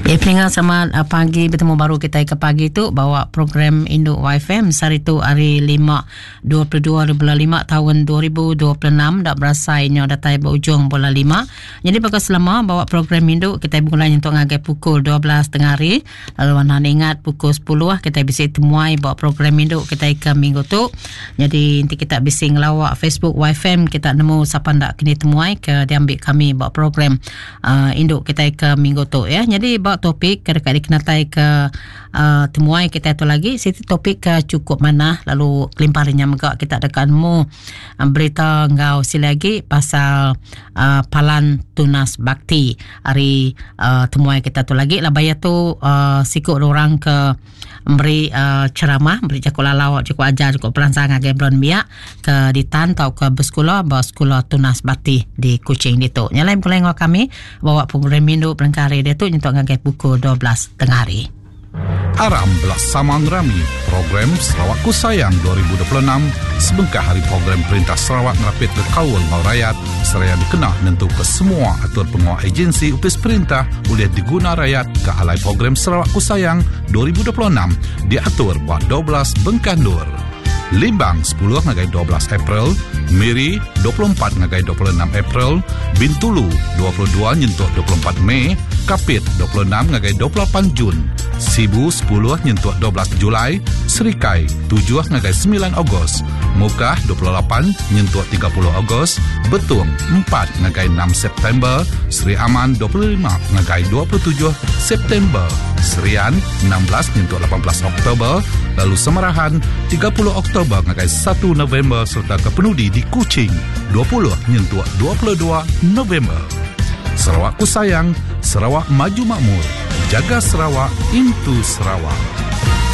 Peningat selamat pagi, bertemu baru kita ke pagi tu bawa program Induk YFM hari tu hari 5 22 bulan 5 tahun 2026 dah berasainya datai berujung bulan 5. Jadi bakal selama bawa program Induk kita mulai untuk ngagai pukul 12 tengah hari, lalu anda ingat pukul 10 kita bisa temuai bawa program Induk kita ke minggu tu. Jadi nanti kita bisa ngelawak Facebook YFM, kita nemu siapa ndak kini temuai ke diambil kami bawa program Induk kita ke minggu tu ya. Jadi bawa topik dekat dikenatai ke temuai kita tu lagi situ topik ke cukup mana lalu kelimparannya megak kita dekanmu berita ngau si lagi pasal palan tunas bakti hari temuai kita tu lagi lah bayar tu sikut orang ke beri ceramah, beri cakap lalau, cakap ajar, cakap perancangan Gebron biak ke ditan atau ke bersekolah bawa sekolah tunas bakti di Kuching itu. Nyalain pula dengan kami bawa program Induk pelengkari dia tu untuk ngagai pukul 12 tengah hari. Aram belasamaang rami program Sarawakku Sayang 2026 sebengkah hari program Perintah Sarawak ngerapit ke kawal mau rakyat seraya dikenal nentu ke semua atur penguat agensi upis perintah boleh diguna rakyat ke alai program Sarawakku Sayang 2026 diatur buat 12 Bengkandur. Limbang 10 ngagai 12 April, Miri 24 ngagai 26 April, Bintulu 22 nyentuh 24 Mei, Kapit 26 ngagai 28 Jun, Sibu 10 nyentuh 12 Julai, Serikai 7 ngagai 9 Ogos, Mukah 28 nyentuh 30 Ogos, Betung 4 ngagai 6 September, Sri Aman 25 ngagai 27 September, Serian 16 nyentuh 18 Oktober, lalu Semarahan 30 Oktober ngagai 1 November serta Kepenudi di Kuching 20 nyentuh 22 November. Sarawakku Sayang, Sarawak Maju Makmur, jaga Sarawak, into Sarawak.